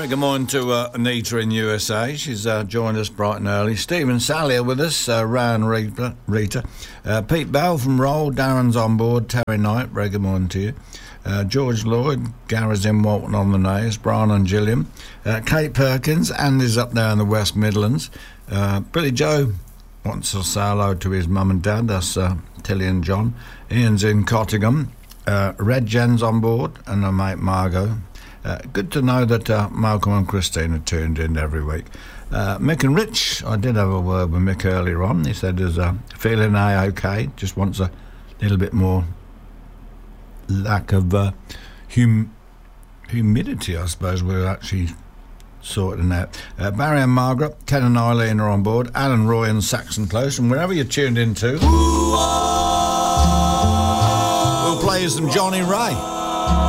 Very good morning to Anita in USA. She's joined us bright and early. Stephen Sally with us, Ran Rita. Pete Bell from Roll, Darren's on board, Terry Knight, very good morning to you. George Lloyd, Gary's in Walton on the Naze, Brian and Gillian. Kate Perkins, Andy's up there in the West Midlands. Billy Joe wants to say hello to his mum and dad, that's Tilly and John. Ian's in Cottingham. Red Jen's on board, and her mate Margot. Good to know that Malcolm and Christine are tuned in every week. Mick and Rich, I did have a word with Mick earlier on. He said he's feeling okay, just wants a little bit more lack of humidity, I suppose. We're actually sorting out. Barry and Margaret, Ken and Eileen are on board. Alan, Roy and Saxon Close, and wherever you're tuned into, we'll play you some Johnny Ray.